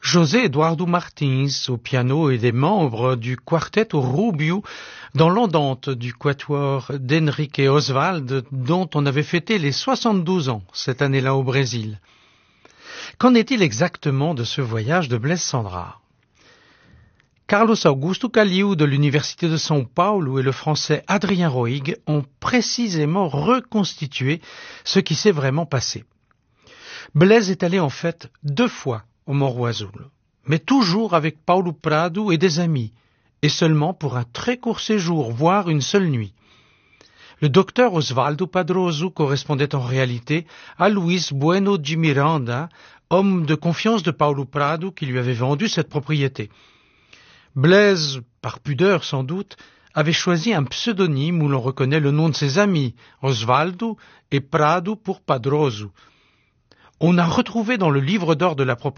José Eduardo Martins au piano et des membres du Quartetto Rubio dans l'andante du quatuor d'Enrique Oswald dont on avait fêté les 72 ans cette année-là au Brésil. Qu'en est-il exactement de ce voyage de Blaise Cendrars? Carlos Augusto Calil de l'Université de São Paulo et le français Adrien Roig ont précisément reconstitué ce qui s'est vraiment passé. Blaise est allé en fait 2 fois au Morro Azul, mais toujours avec Paulo Prado et des amis, et seulement pour un très court séjour, voire une seule nuit. Le docteur Osvaldo Padroso correspondait en réalité à Luis Bueno de Miranda, homme de confiance de Paulo Prado qui lui avait vendu cette propriété. Blaise, par pudeur sans doute, avait choisi un pseudonyme où l'on reconnaît le nom de ses amis, Osvaldo et Prado pour Padroso. On a retrouvé dans le livre d'or de la propriété